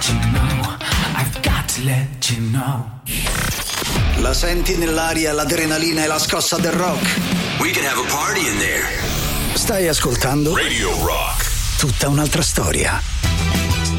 you know, I've got to let you know. La senti nell'aria l'adrenalina e la scossa del rock? We can have a party in there. Stai ascoltando Radio Rock. Tutta un'altra storia.